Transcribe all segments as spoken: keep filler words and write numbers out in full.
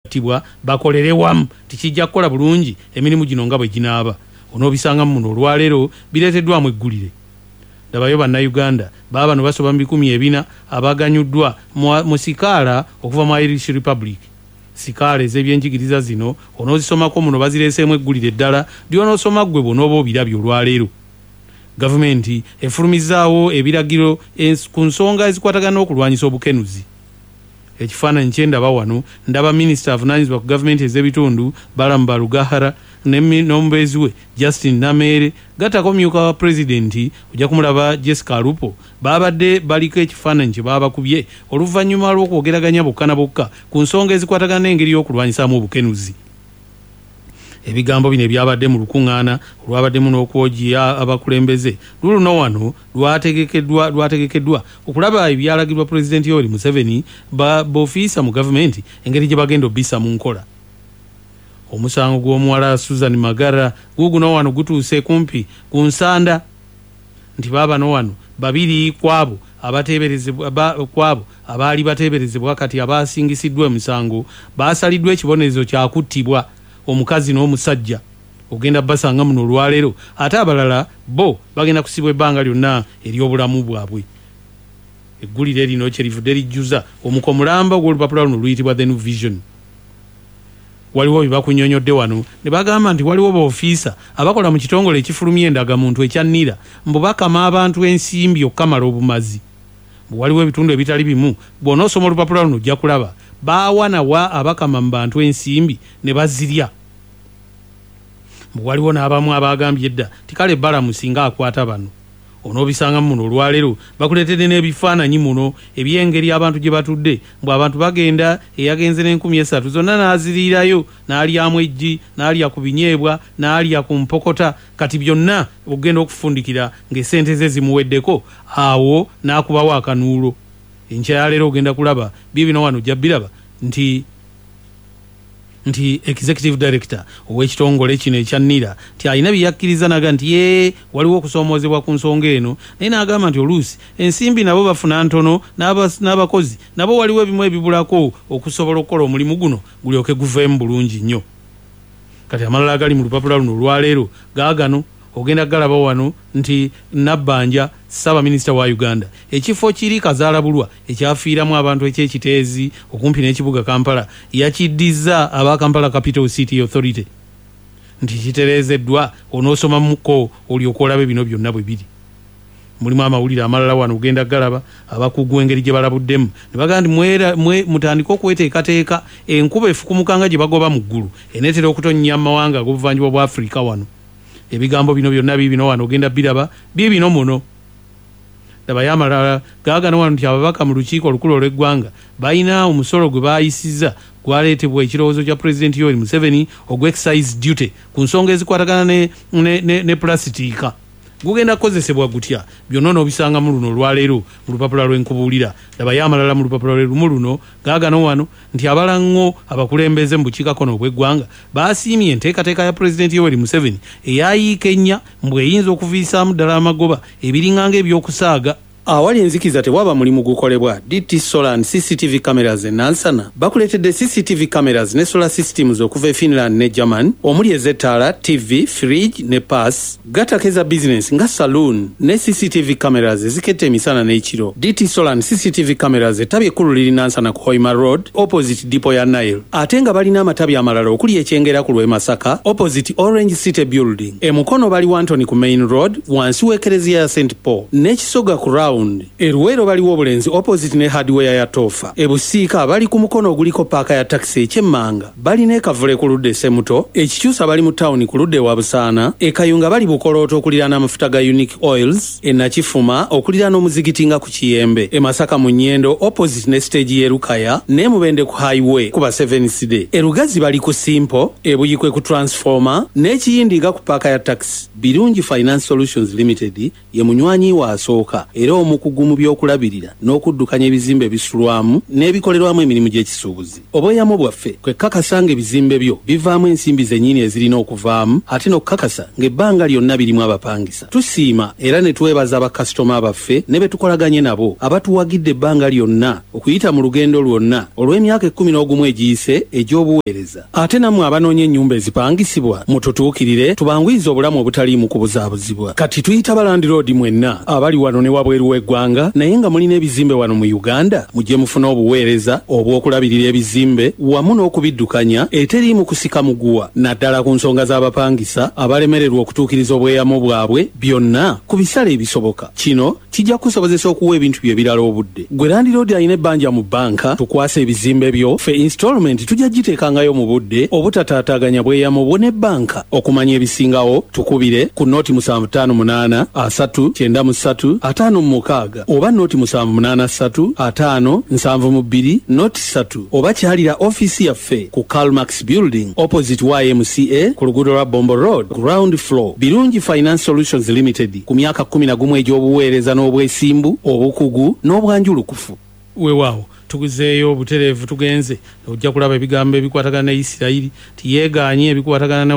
tibwa bakolere wamu tikijja kukola bulungi emirimu gino nga bwe ginaaba onoobisanga muno olwaleero bireeteddwamu eggulire. Dabayo bannayuganda baba bano basoba mu bikumi ebina abaganyuddwa mu sikaala okuva mu Irish Republic. Sikaala ez'ebyenjigiriza zino onoozisomako muno bazireeseemu eggulire eddala lyonoosoma ggwe bw'onooba obirabye olwaleero. Gavumenti efulumizaawo ebiragiro ku nsonga ezikwatagana n'okulwanyisa obukenuzi. Ekifaananyi kye ndaba wano ndaba minisita avunaanyizibwa ku gavumenti ez'ebitundu Balamu Balugahara n'omubeezi we Justin Nameere gattako myuka wa pulezidenti ojja kumulaba Jessica Alupo baabadde baliko ekifaananyi kye baba bakubye oluvannyuma lw'okwogeraganya bokka na bokka ku nsonga ezikwatagana n'engeri y'okulwanyisaamu obukenuzi. Ebigambo bino ebyabadde mu lukuŋŋaana olwabaddemu n'okwogiya abakulembeze luluno wano lwategekeddwa lwategekeddwa okulaba ebyalagirwa pulezidenti Yoweri Museveni b'ofiisa mu gavumenti engeri gye bagenda obbisa mu nkola. Omusango gw'omuwala Susan Magara guguno wano gutuuse kumpi ku nsanda nti baabano wano babiri kwabo abateeberezebwa kwabo abaali bateeberezebwa kati abaasingisiddwa emisango baasaliddwa ekibonerezo kya kuttibwa omukazi n'omusajja ogenda basanga muno olwaleero ate abalala bo bagenda kusibwa ebbanga lyonna ery'obulamu bwabwe. Eggulire lino kyerivudde lijjuza omukomulamba gw'olupapula luno luyitibwa The New Vision. Waliwo bibakunyonyodde wano ne bagamba nti waliwo baofiisa abakola mu kitongole ekifulumya endagamuntu ekya Nira mbu bakama abantu ensimbi okukamala obumazi. Mbu waliwo ebitundu ebitali bimu bw'onoosoma olupapula luno ojja kulaba baawanawa abakama mu bantu ensimbi ne bazirya. Mbu waliwo n'abamu abagambye edda tikale Balamu singa akwata bano. Onoobisanga muno olwaleero bakuleetedde n'ebifaananyi muno eby'engeri abantu gye batudde mbu abantu bagenda eyagenze n'enkumi esatu zonna n'aziriirayo n'alyamu eggi n'alya ku binyeebwa n'alya ku mpokota kati byonna ogenda okufundikira ng'essente ze zimuweddeko awo n'akubawo akanuulo. Enkya ya leero ogenda kulaba bibino wano ojja biraba nti nti executive director ow'ekitongole kino ekya Nira nti alina byeyakkiriza naga nti ye waliwo okusoomoozebwa ku nsonga eno naye n'agamba nti oluusi ensimbi nabo bafuna ntono n'abakozi nabo waliwo ebimu ebibulako okusobola okukola omulimu guno gulyoke guveemu bulungi nnyo. Kati amalala agali mu lupapula luno olwaleero gaagano ogenda galaba wano nti Nabbanja Ssaabaminisita wa Uganda ekifo kiri Kazaalabulwa ekyafiiramu abantu ekyekiteezi okumpi n'ekibuga Kampala yakiddiza aba Kampala Capital City Authority nti kitereezeddwa onoosomamuko olyoka olabe bino byonna bwe biri. Mulimu amawulire amalala wano ogenda galaba abakugu engeri gye balabuddemu ne bagamba nti mutandika okweteekateeka enkuba efukumukanga gye bagoba mu ggulu eneetera okutonnya amawanga ag'obuvanjuba bwa Afrika wano. Ebigambo bino byonna biibino wano ogenda biraba biibino muno. Dabayo amalala gaagano wano nti ababaka mu lukiiko olukulu olw'eggwanga balina omusolo gwe baayisizza gwaleetebwa ekirowoozo kya pulezidenti Yoweri Museveni ogw'excise duty ku nsonga ezikwatagana ne, ne, ne, ne plasitiika. Gugenda kukozesebwa gutya byonna n'obisanga mu luno olwaleero mu lupapula lw'enkubuulira. Dabayo amalala mu lupapula lwerumu luno gaagano wano nti abalango abakulembeze mu bukiikakkono obw'eggwanga baasiimye enteekateeka ya pulezidenti Yoweri Museveni eyayiika ennya mbwe eyinza okuviisaamu ddala amagoba ebiringanga ebyokusaaga. Awali enzikiza tewaba mulimu gukolebwa. D T Solar and C C T V cameras e Nansana bakuleetedde C C T V cameras ne solar systems okuva e Finland ne German omuli ez'ettaala, T V, fridge ne pass. Gatakeza business nga saloon ne C C T V cameras eziketta emisana n'ekiro. D T Solar and C C T V cameras ettabi ekkulu liri Nansana ku Hoima Road opposite Depot ya Nile. Ate nga balina amatabi amalala okuli ekyengera ku lw'e Masaka opposite Orange City Building. E Mukono bali Wantoni ku Main Road wansi w'ekereziya ya Saint Paul n'ekisoga ku Round. Eruwero baliwo obulenzi opposite ne hardware ya Tofa. Ebusiika bali ku mukono oguliko paaka ya taxi ekyemmanga balina ekavule ku ludde Semuto. Ekikyusa bali mu town ku ludde wa Busaana. Ekayunga bali Bukolooto okuliraana amafuta ga Unique Oils. E Nakifuma okuliraana omuzigiti nga ku Kiyembe. E Masaka mu Nnyendo opposite ne stage ye Lukaya ne Mubende ku highway kuba seven C D. E Lugazi bali ku Simpo ebuyikwe ku Transformer n'ekiyindiga ku paaka ya taxi. Birungi Finance Solutions Limited ye munywanyi wa asooka era omukugu mu by'okulabirira n'okuddukanya ebizimbe bisulwamu n'ebikolerwamu emirimu gy'ekisuubuzi. Obweyamo bwaffe kwe kakasa ng'ebizimbe byo bivaamu ensimbi zennyini ezirina okuvaamu ate n'okukakasa ng'ebbanga lyonna birimu abapangisa. Tusiima era ne twebaza bakasitoma baffe ne be tukolaganye nabo abatuwagidde ebbanga lyonna okuyita mu lugendo lwonna olw'emyaka ekkumi n'ogumu egiyise egy'obuweereza. Ate nammwe abanoonya ennyumba ezipangisibwa mututuukirire tubangwiza obulamu obutaliimu kubuzaabuzibwa. Kati tuyita balandiroodi mwenna abali wano ne wabweru w'eggwanga naye nga mulina ebizimbe wano mu Uganda mujje mufuna obuweereza obw'okulabirira ebizimbe wamu n'okubiddukanya eteriimu kusika muguwa naddala ku nsonga z'abapangisa abalemererwa okutuukiriza obweyamo bwabwe byonna ku bisale ebisoboka. Kino kijja kusobozesa okuwa ebintu bye birala obudde. Gwe landiroodi alina ebbanja mu bbanka tukwasa ebizimbe byo ffe installment tujja giteekangayo mu budde obutataataganya bweyamo bwo n'ebbanka. Okumanya ebisingawo tukubire ku nooti musanvu ttaano munaana asatu kyenda mu ssatu ataano mu mukaaga oba nooti musanvu munaana ssatu ataano nsanvu mu bbiri nooti ssatu oba kyalira ofiisi yaffe ku Calmax Building opposite Y M C A ku luguudo lwa Bombo Road ground floor. Birungi Finance Solutions Limited ku myaka kkumi na gumu egy'obuweereza n'obwesimbu obukugu n'obwanjulukufu. Weewaawo tuguzeeyo obutereevu tugenze ojja kulaba ebigambo ebikwatagana ne Isirayiri tiyeegaanye ebikwatagana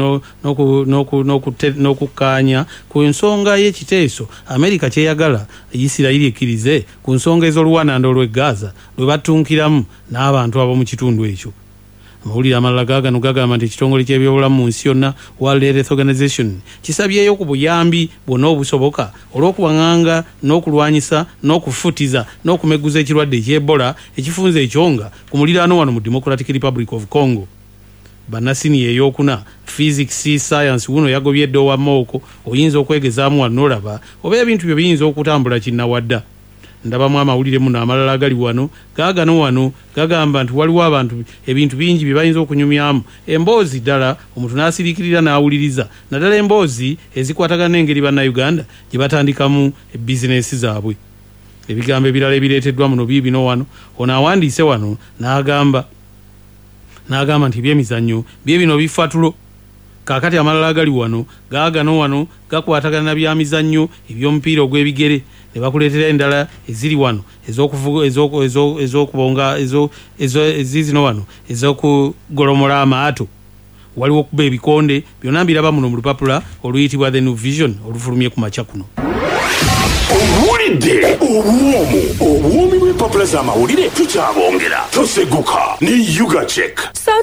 n'okukkaanya ku nsonga y'ekiteeso Amerika kyeyagala Isirayiri ekkirize ku nsonga ez'oluwananda olw'e Gaza lwe batunkiramu n'abantu ab'omu kitundu ekyo. Amawulire amalala gaagano gagamba nti ekitongole ky'ebyobulamu mu nsi yonna World Health Organization kisabyeyo ku buyambi bwonna obusoboka olw'okuwaŋŋanga n'okulwanyisa n'okufutiza n'okumeguza ekirwadde eky'Ebola ekifunze ekyonga ku muliraano wano mu Democratic Republic of Congo. Bannasini ey'okuna physics science wuno yagobye edda owa Mooko oyinza okwegezaamu wano n'olaba oba ebintu byo biyinza okutambula kinnawadda. Ndabamu amawulire muno amalala agali wano gaagano wano gagamba nti waliwo abantu ebintu bingi bye bayinza okunyumyamu emboozi ddala omuntu n'asirikirira n'awuliriza naddala emboozi ezikwatagana n'engeri bannayuganda gye batandikamu ebizinesi zaabwe. Ebigambo ebirala ebireeteddwa muno biibino wano ono awandiise wano n'agamba n'agamba nti ebyemizannyo bye bino bifatulo. Kaakati amalala agali wano gaagano wano gakwatagana na byamizannyo eby'omupiira ogw'ebigere ne bakuleetera endala eziri wano ez'okuvuga ez'okubonga ezizino wano ez'okugolomola amaato. Waliwo okuba ebikonde byonna mbiraba muno mu lupapula oluyitibwa The New Vision olufulumye ku makya kuno. Owulidde obwomu obwomi bw'empapula z'amawulire tukyabongera toseguka ne Yuga Check.